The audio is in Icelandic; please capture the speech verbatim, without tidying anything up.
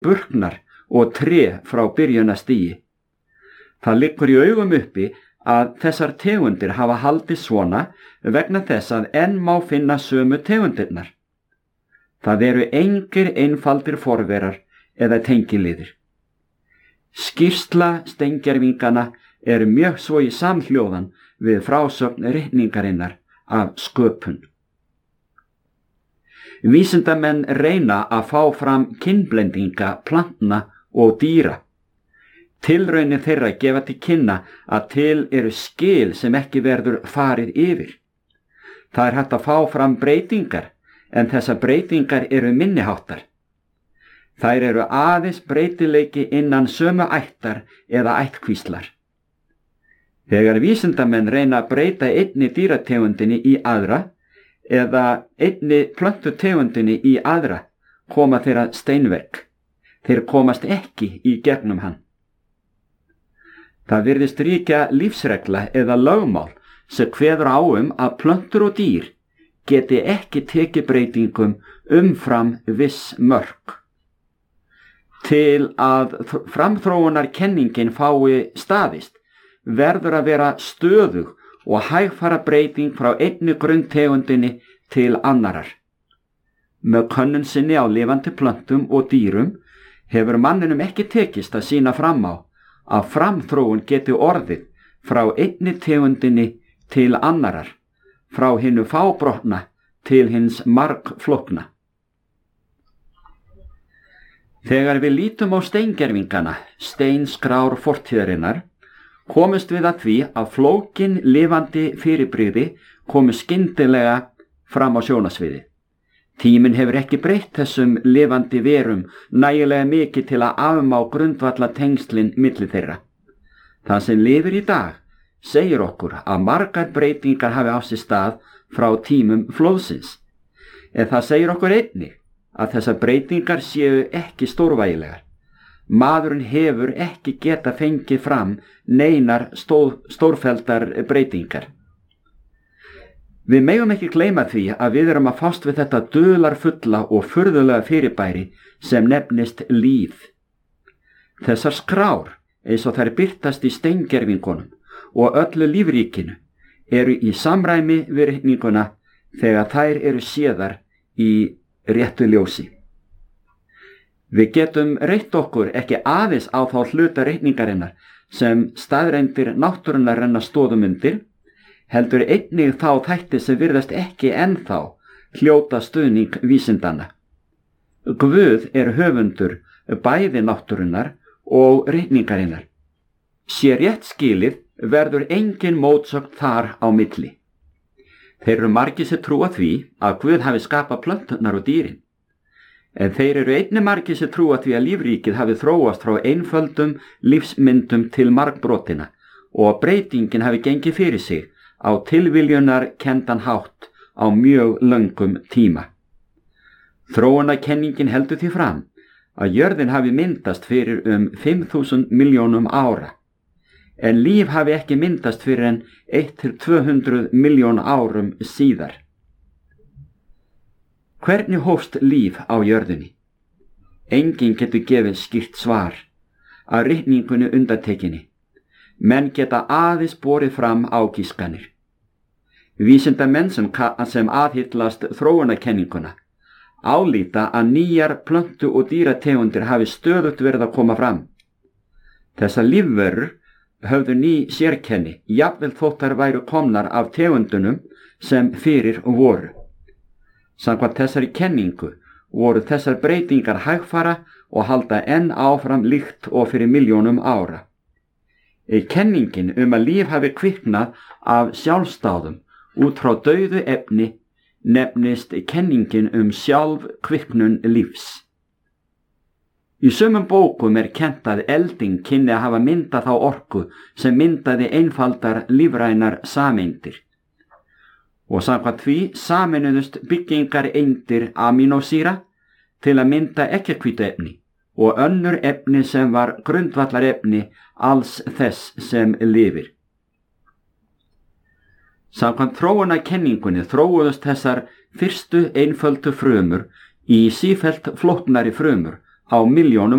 burknar og tré frá byrjunarstigi. Það liggur í augum uppi að þessar tegundir hafa haldið svona vegna þess að enn má finna sömu tegundirnar. Það eru engir einfaldir forverar eða tengiliðir. Skýrsla steingervingana er mjög svo í samhljóðan við frásögn ritningarinnar af sköpun. Vísindamenn reyna að fá fram kynblendinga plantna og dýra. Tilraunir þeirra gefa til kynna að til eru skil sem ekki verður farið yfir. Það er hægt að fá fram breytingar, en þessar breytingar eru minniháttar. Þær eru aðeins breytileiki innan sömu ættar eða ættkvíslar. Þegar vísindamenn reyna að breyta einni dýrategundinni í aðra eða einni plöntutegundinni í aðra, koma þeirra steinverk. Þeir komast ekki í gegnum hann. Það virðist ríkja lífsregla eða lögmál sem kveður á um að plöntur og dýr geti ekki tekið breytingum umfram viss mörk. Til að framþróunarkenningin fái staðist verður að vera stöðug og hægfara breyting frá einni grunntegundinni til annarar. Með könnun sinni á lifandi plöntum og dýrum hefur manninum ekki tekist að sýna fram á að framþróun geti orðið frá einni tegundinni til annarar, frá hinu fábrotna til hins margflókna. Þegar við lítum á steingervingana, steinskrár fortíðarinnar, komumst við að því að flókin lifandi fyrirbrigði komu skyndilega fram á sjónasviði. Tíminn hefur ekki breytt þessum lifandi verum nægilega mikið til að afmá grundvalla tengslin milli þeirra. Það sem lifir í dag segir okkur að margar breytingar hafi á sér stað frá tímum flóðsins. En það segir okkur einnig að þessar breytingar séu ekki stórvægilegar. Maðurinn hefur ekki geta fengið fram neinar stór, stórfelldar breytingar. Við megum ekki gleyma því að við erum að fást við þetta dularfulla og furðulega fyrirbæri sem nefnist líf. Þessar skrár, eins og þær birtast í steingervingunum og öllu lífríkinu, eru í samræmi við ritninguna þegar þær eru séðar í réttu ljósi. Við getum reitt okkur ekki aðeins á þá hluta ritningarinnar sem staðreyndir náttúrunnar renna stoðum undir, heldur einnig þá þætti sem virðast ekki ennþá hljóta stuðning vísindana. Guð er höfundur bæði náttúrunnar og ritningarinnar. Sé rétt skilið verður engin mótsögn þar á milli. Þeir eru margir sem trúa því að Guð hafi skapað plönturnar og dýrin. En þeir eru einnig margir sem trúa því að lífríkið hafi þróast frá einföldum lífsmyndum til margbrotina og að breytingin hafi gengið fyrir sig á tilviljunar kendan hátt á mjög löngum tíma. Þróunarkenningin heldur því fram að jörðin hafi myndast fyrir um fimm þúsund milljónum ára, en líf hafi ekki myndast fyrir en eitt til tvö hundruð miljón árum síðar. Hvernig hófst líf á jörðinni? Enginn getur gefið skýrt svar, að ritningunni undantekinni. Menn geta aðeins borið fram ágiskanir. Vísindamenn sem, sem aðhyllast þróunarkenninguna álíta að nýjar plöntu- og dýrategundir hafi stöðugt verið að koma fram. Þessar lífverur höfðu ný sérkenni, jafnvel þótt þær væru komnar af tegundunum sem fyrir voru. Samkvæmt þessari kenningu voru þessar breytingar hægfara og halda enn áfram líkt og fyrir miljónum ára. Kenningin um að líf hafi kviknað af sjálfsdáðum út frá dauðu efni nefnist kenningin um sjálfkviknun lífs. Í sumum bókum er kennt að elding kynni að hafa myndað þá orku sem myndaði einfaldar lífrænar sameindir. Og samkvæmt því sameinuðust byggingar eindir amínósýra til að mynda ekkjahvítuefni og önnur efni sem var grundvallarefni alls þess sem lifir. Samkvæmt þróunarkenningunni þróuðust þessar fyrstu einföldu frumur í sífellt flóknari frumur á milljónum